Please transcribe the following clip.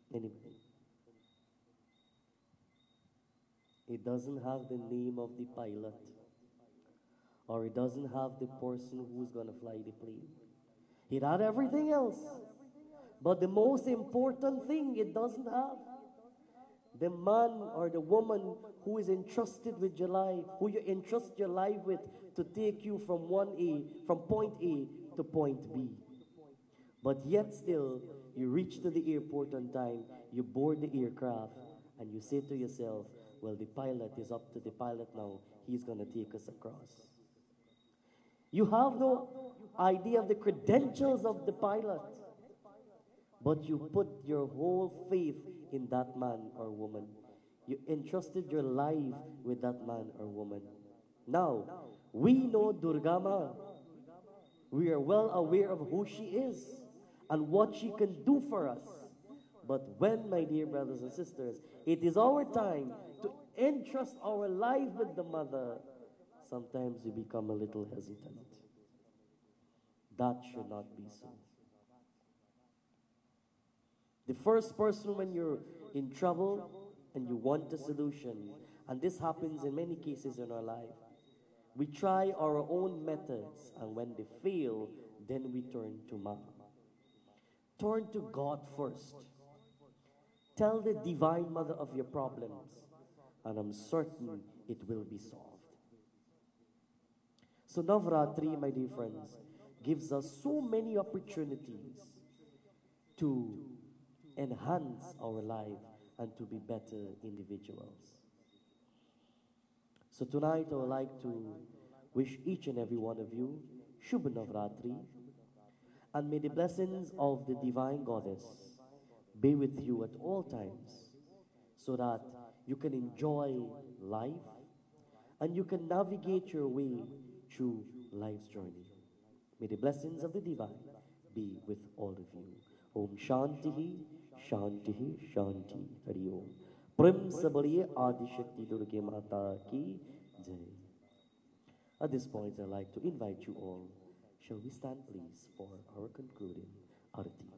Anybody? It doesn't have the name of the pilot, or it doesn't have the person who's gonna fly the plane. It had everything else, but the most important thing it doesn't have, the man or the woman who is entrusted with your life, who you entrust your life with to take you from from point A to point B. But yet still, you reach to the airport on time, you board the aircraft, and you say to yourself, well, the pilot is up to the pilot now. He's going to take us across. You have no idea of the credentials of the pilot, but you put your whole faith in that man or woman. You entrusted your life with that man or woman. Now, we know Durgama. We are well aware of who she is and what she can do for us. But when, my dear brothers and sisters, it is our time to entrust our life with the mother, sometimes we become a little hesitant. That should not be so. The first person when you're in trouble and you want a solution, and this happens in many cases in our life, we try our own methods, and when they fail, then we turn to Mom. Turn to God first. Tell the Divine Mother of your problems, and I'm certain it will be solved. So Navratri, my dear friends, gives us so many opportunities to enhance our life and to be better individuals. So tonight I would like to wish each and every one of you Shubh Navratri, and may the blessings of the Divine Goddess be with you at all times, so that you can enjoy life and you can navigate your way through life's journey. May the blessings of the Divine be with all of you. Om Shantihi, Shantihi, Shanti. Hari Om. Prem Sabaliye Adi Shakti Durga Mata Ki Jai. At this point, I'd like to invite you all. Shall we stand, please, for our concluding Arati?